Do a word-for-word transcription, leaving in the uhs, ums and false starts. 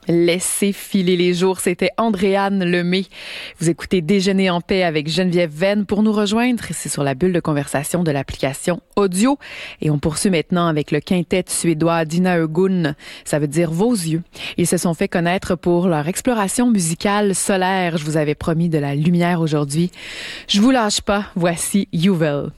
Laissez filer les jours, c'était Andréane Lemay. Vous écoutez Déjeuner en paix avec Geneviève Venn. Pour nous rejoindre, c'est sur la bulle de conversation de l'application Audio. Et on poursuit maintenant avec le quintet suédois Dina Ögun. Ça veut dire vos yeux. Ils se sont fait connaître pour leur exploration musicale solaire. Je vous avais promis de la lumière aujourd'hui. Je vous lâche pas. Voici Yuvel.